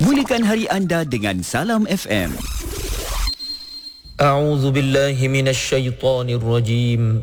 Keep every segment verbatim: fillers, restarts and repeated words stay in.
Mulakan hari anda dengan Salam F M. A'udzu billahi minasy syaithanir rajim.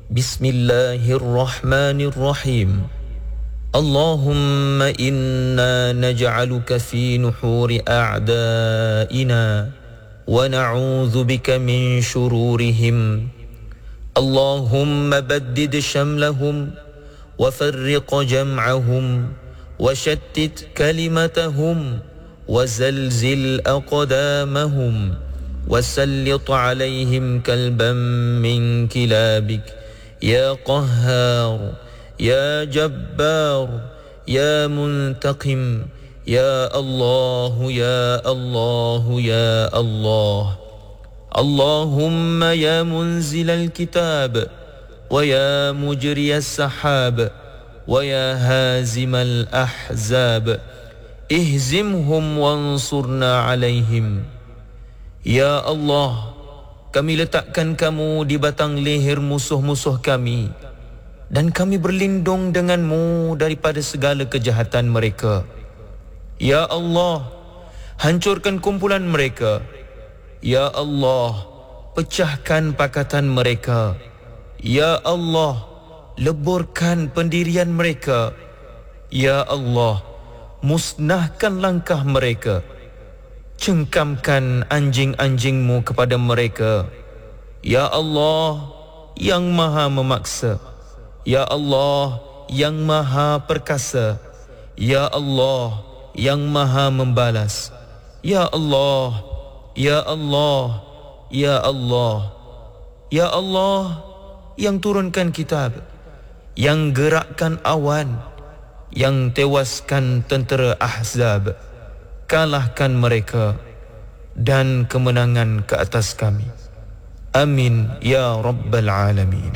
Bismillahirrahmanirrahim. Allahumma inna naj'aluka fi nuhuri a'da'ina wa na'udzu bika min shururihim. Allahumma baddid shamlahum wa farriq jam'ahum wa shattit kalimatahum وزلزل أقدامهم وسلط عليهم كلبا من كلابك يا قهار يا جبار يا منتقم يا الله يا الله يا الله اللهم يا منزل الكتاب ويا مجري السحاب ويا هازم الأحزاب ihzimhum wansurna alaihim. Ya Allah, kami letakkan kamu di batang leher musuh-musuh kami dan kami berlindung denganmu daripada segala kejahatan mereka. Ya Allah, hancurkan kumpulan mereka. Ya Allah, pecahkan pakatan mereka. Ya Allah, leburkan pendirian mereka. Ya Allah, musnahkan langkah mereka. Cengkamkan anjing-anjingmu kepada mereka. Ya Allah, yang maha memaksa. Ya Allah, yang maha perkasa. Ya Allah, yang maha membalas. Ya Allah, Ya Allah, Ya Allah, Ya Allah, yang turunkan kitab, yang gerakkan awan, yang tewaskan tentera Ahzab, kalahkan mereka dan kemenangan ke atas kami. Amin ya Rabbal Alamin.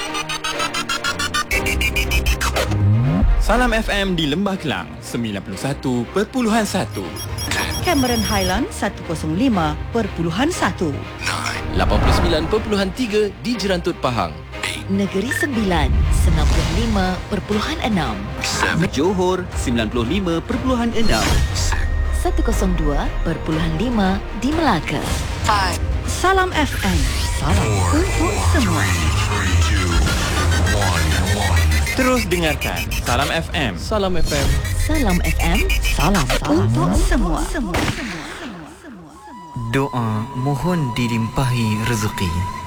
Salam F M di Lembah Kelang sembilan puluh satu perpuluhan satu, Cameron Highland seratus lima perpuluhan satu, lapan puluh sembilan perpuluhan tiga di Jerantut Pahang, Negeri Sembilan sembilan puluh lima perpuluhan enam, Johor sembilan puluh lima perpuluhan enam, seratus dua perpuluhan lima di Melaka. Salam F M, salam untuk semua. Terus dengarkan Salam F M. Salam F M. Salam F M, salam Untuk semua. Doa mohon dilimpahi rezeki.